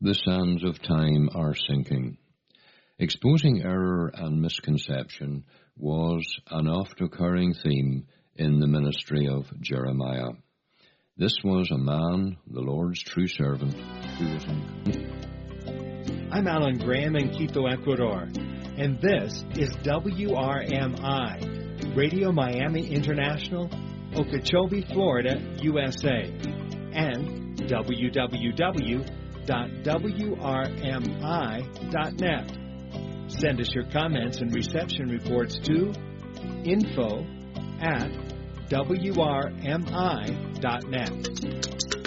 The sands of time are sinking. Exposing error and misconception was an oft-occurring theme in the ministry of Jeremiah. This was a man, the Lord's true servant, who was I'm Alan Graham in Quito, Ecuador, and this is WRMI, Radio Miami International, Okeechobee, Florida, USA, and www.wrmi.net. Send us your comments and reception reports to info@wrmi.net.